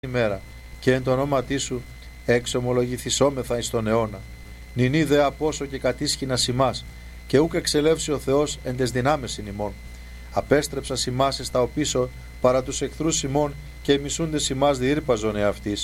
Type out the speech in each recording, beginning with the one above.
ημέρα, και εν το ονόματί σου εξομολογηθισόμεθα εις τον αιώνα. Νηνή δε απόσο και κατήσχυνας ημάς, και ούκ εξελεύσει ο Θεός εν τες δυνάμεις ημών. Απέστρεψα ημάς εις τα οπίσω παρά τους εχθρούς ημών, και οι μισούντες ημάς διήρπαζον εαυτής.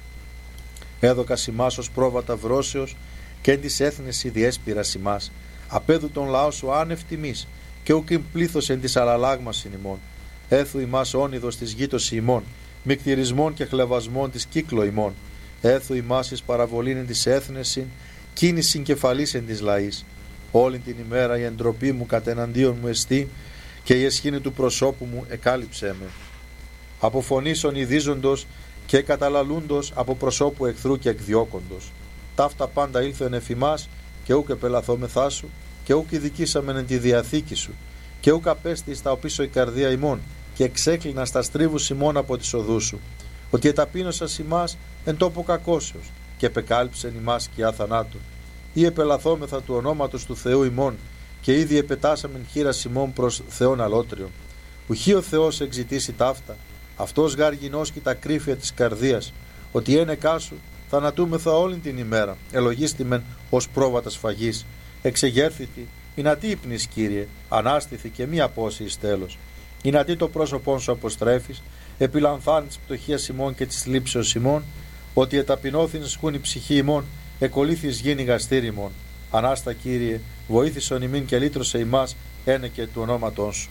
Έδωκα ημάς ως πρόβατα βρώσεως, και εν της έθνεση διέσπηρας ημάς. Απέδου τον λαό σου άνευ τιμής, και ούκ πλήθος εν της αλλαλάγμας ημών. Έθου ημάς όνειδος της γήτος ημών, μικτηρισμών και χλεβασμών της κύκλο ημών. Έθου ημάς εις παραβολήν εν της έθνεσιν, κίνησιν κεφαλής εν της λαής. Όλην την ημέρα η εντροπή μου κατεναντίον μου εστί, και η εσχήνη του προσώπου μου εκάλυψέ με. Από φωνής ονειδίζοντος και καταλαλούντος, από προσώπου εχθρού και εκδιώκοντος. Ταύτα πάντα ήλθεν εφ' ημάς, και ούκ επελαθόμεθά σου, και ούκ ειδικήσαμεν εν τη διαθήκη σου, και ούκ απέστη στα οπίσω η καρδία ημών, και εξέκλεινα στα στρίβους ημών από τις οδούς σου. Ότι εταπείνωσας ημάς εν τόπο κακώσεως, και επεκάλυψεν ημάς σκιά θανάτου. Ή επελαθόμεθα του ονόματος του Θεού ημών, και ήδη επετάσαμεν χείρας ημών προς Θεόν αλότριον. Ουχή ο Θεός εξητήσει ταύτα, αυτός γάρ γινώσκει τα κρύφια της καρδίας, ότι ένεκά σου θανατούμεθα όλην την ημέρα, ελογίστημεν ως πρόβατα σφαγής. Εξεγέρθητη, εινατί ύπνης, Κύριε, ανάστηθη και μη απώσει εις τέλος. Εινατί το πρόσωπόν σου αποστρέφεις, επιλαμβάνει της πτωχίας ημών και της λήψεως ημών, ότι εταπεινώθην σχούν η ψυχή ημών, εκολύθεις γίνει γαστήρι ημών. Ανάστα, Κύριε, βοήθησον ημίν και λύτρωσε ημάς, ένεκε του ονόματόν σου.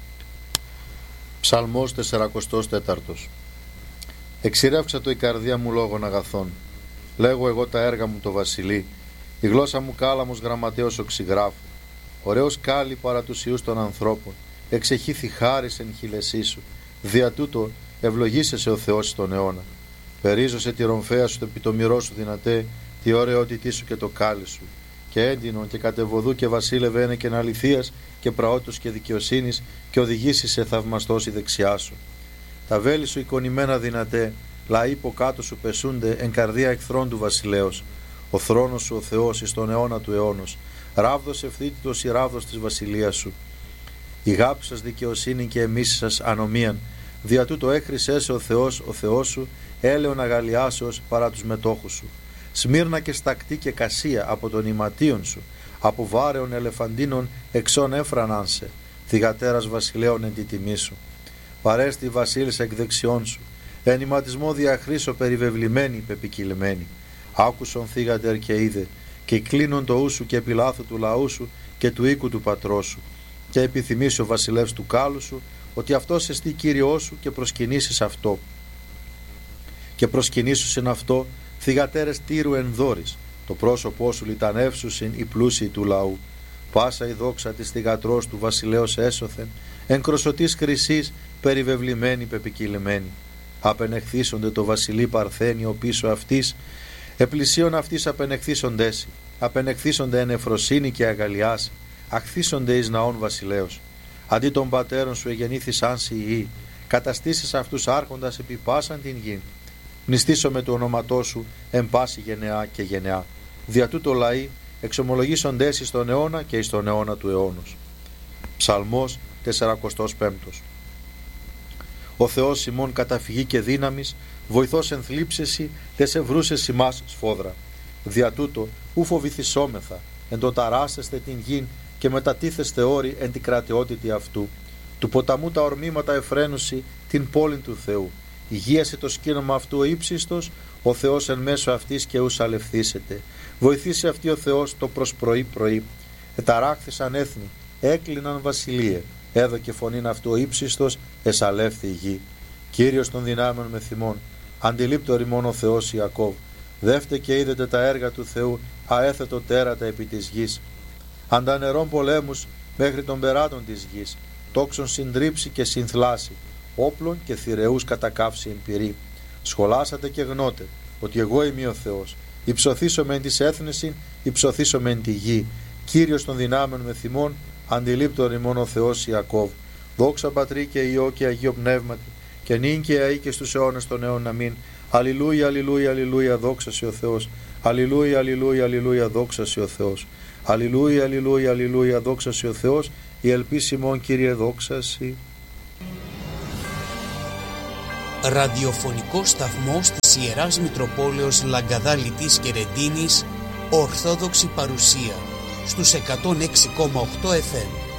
Ψαλμός 44. Εξηρεύξα το η καρδία μου λόγων αγαθών. Λέγω εγώ τα έργα μου το βασιλεί, η γλώσσα μου κάλαμος γραμματέως οξυγράφου. Ωραίος κάλλη παρά τους ιούς των ανθρώπων, εξεχήθη χάρις εν χειλεσί σου. Δια τούτο ευλογήσεσαι ο Θεός στον αιώνα. Περίζωσε τη ρομφαία σου, το επιτομυρό σου δυνατέ, τη ωραιότητή σου και το κάλλη σου. Και έντινον και κατεβοδού και βασίλευε ένεκεν αληθείας και πραότητος και δικαιοσύνης, και οδηγήσει σε θαυμαστός η δεξιά σου. Τα βέλη σου εικονημένα δυνατέ, λαοί υποκάτω σου πεσούνται εν καρδία εχθρών του βασιλέως. Ο θρόνος σου ο Θεός εις τον αιώνα του αιώνος, ράβδος ευθύτητος η ράβδος της βασιλείας σου. Η γάπη σας δικαιοσύνη και εμείς σας ανομίαν, δια τούτο έχρισέ ο Θεός ο Θεός σου, έλεον αγαλιάσεως παρά τους μετόχους σου. Σμύρνα και στακτή και κασία από τον ηματίον σου, από βάρεων ελεφαντίνων εξών έφραναν σε, θυγατέρας βασιλέων εν τη τιμή σου. Παρέστη βασίλης εκ δεξιών σου, εν ηματισμό διαχρήσω περιβεβλημένη πεπικυλμένη. Άκουσον θύγατερ και είδε, και κλείνον το ούσου και επιλάθου του λαού σου και του οίκου του πατρός σου. Και επιθυμήσει ο βασιλεύς του κάλου σου, ότι αυτός εστί Κύριός σου, και προσκυνήσεις αυτό. Και προσκυνήσουσιν αυτό θυγατέρες Τύρου εν δόρης, το πρόσωπό σου λιτανεύσουσιν οι πλούσιοι του λαού. Πάσα η δόξα της θυγατρός του βασιλέως έσωθεν, εν κροσωτής χρυσής περιβεβλημένη πεπικυλημένη. Απενεχθήσονται το βασιλεί Παρθένιο πίσω αυτής, επλησίων αυτής απενεχθήσοντες, απενεχθήσονται εν εφροσύνη και αγαλιάς, αχθήσονται εις ναών βασιλέως. Αντί των πατέρων σου εγεννήθησαν σοι οι, καταστήσεις αυτούς άρχοντας επί πάσαν την γη. Μνηστήσω με το όνοματό σου εν πάση γενεά και γενεά. Δια τούτο λαοί εξομολογήσοντες εις τον αιώνα και εις τον αιώνα του αιώνος. Ψαλμός 45. Ο Θεός ημών καταφυγή και δύναμης, βοηθός εν θλίψεση, τες ευρούσες ημάς σφόδρα. Δια τούτο ου φοβηθισόμεθα, εν το ταράσεστε την γην, και μετατίθεστε όροι εν την κρατεότητη αυτού. Του ποταμού τα ορμήματα εφραίνουσι την πόλην του Θεού. Υγείασε το σκήνομα αυτού ο ύψιστος, ο Θεός εν μέσω αυτής και ους αλευθήσετε. Βοηθήσει αυτή ο Θεός το προς πρωί. Εταράχθησαν έθνη, έκλειναν βασιλείε. Έδωκε φωνήν αυτού ο ύψιστος, εσαλεύθη η γη. Κύριος των δυνάμεων με θυμών, αντιλήπτω ρημών ο Θεός Ιακώβ. Δεύτε και είδετε τα έργα του Θεού, αέθετο τέρατα επί της γης. Αντανερών πολέμους μέχρι των περάτων της γης, τόξον συντρίψει και συνθλάσει, όπλων και θηρεούς κατακάψει εν πυρή. Σχολάσατε και γνώτε ότι εγώ είμαι ο Θεός. Υψωθήσομαι εν της έθνεσιν, υψωθήσομαι εν τη γη. Κύριος των δυνάμεων με θυμών, αντιλήπτω ρημών ο Θεός Ιακώβ. Δόξα Πατρί και Υιό και Αγίο Πνεύματι, και νυν και αεί και στους αιώνες των αιώνων αμήν. Αλληλούια, αλληλούια, αλληλούια, δόξα σε ο Θεός. Αλληλούια, αλληλούια, αλληλούια, δόξα σε ο Θεός. Αλληλούια, αλληλούια, αλληλούια, δόξα σε ο Θεός. Η ελπίση ημών, Κύριε, δόξα σε. Ραδιοφωνικό σταθμός της Ιεράς Μητροπόλεως Λαγκαδάλητης και Ρεντίνης, Ορθόδοξη παρουσία στους 106,8 FM.